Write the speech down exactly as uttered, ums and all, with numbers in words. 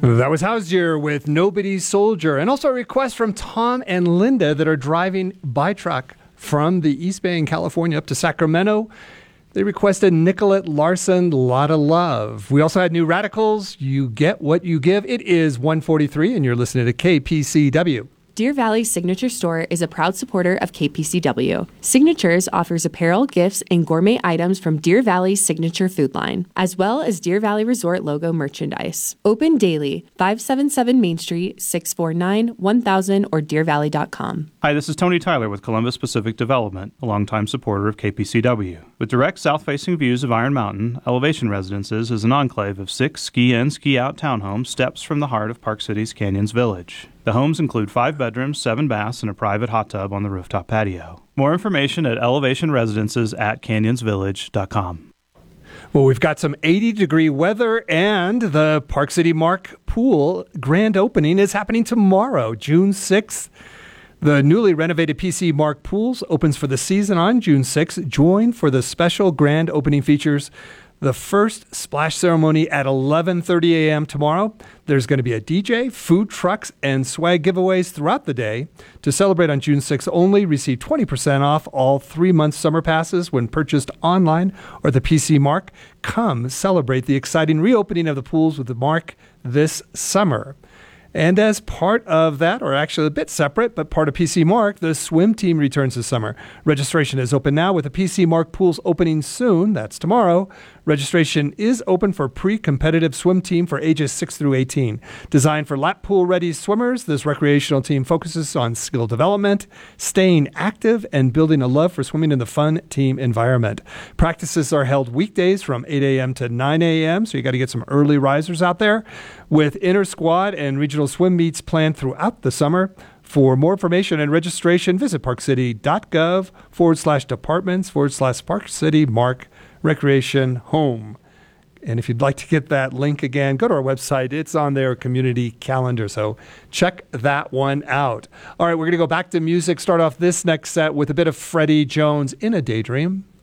That was Housyear with Nobody's Soldier, and also a request from Tom and Linda that are driving by truck from the East Bay in California up to Sacramento. They requested Nicolette Larson, Lotta Love. We also had New Radicals, You Get What You Give. It is one forty-three, and you're listening to K P C W. Deer Valley Signature Store is a proud supporter of K P C W. Signatures offers apparel, gifts, and gourmet items from Deer Valley's signature food line, as well as Deer Valley Resort logo merchandise. Open daily, five seventy-seven Main Street, six four nine, one thousand, or deer valley dot com. Hi, this is Tony Tyler with Columbus Pacific Development, a longtime supporter of K P C W. With direct south-facing views of Iron Mountain, Elevation Residences is an enclave of six ski-in, ski-out townhomes steps from the heart of Park City's Canyons Village. The homes include five bedrooms, seven baths, and a private hot tub on the rooftop patio. More information at elevation residences at canyons village dot com. Well, we've got some eighty-degree weather, and the Park City Mark Pool grand opening is happening tomorrow, June sixth. The newly renovated P C Mark Pools opens for the season on June sixth. Join for the special grand opening features. The first splash ceremony at eleven thirty a.m. tomorrow. There's going to be a D J, food trucks, and swag giveaways throughout the day. To celebrate on June sixth only, receive twenty percent off all three-month summer passes when purchased online or the P C Mark. Come celebrate the exciting reopening of the pools with the Mark this summer. And as part of that, or actually a bit separate, but part of P C Mark, the swim team returns this summer. Registration is open now with the P C Mark pools opening soon. That's tomorrow. Registration is open for pre-competitive swim team for ages six through eighteen. Designed for lap pool-ready swimmers, this recreational team focuses on skill development, staying active, and building a love for swimming in the fun team environment. Practices are held weekdays from eight a.m. to nine a.m., so you got to get some early risers out there, with inter-squad and regional swim meets planned throughout the summer. For more information and registration, visit parkcity.gov forward slash departments forward slash Park City Mark Recreation Home. And if you'd like to get that link again, go to our website. It's on their community calendar, so check that one out. All right, we're going to go back to music. Start off this next set with a bit of Freddie Jones, In a Daydream.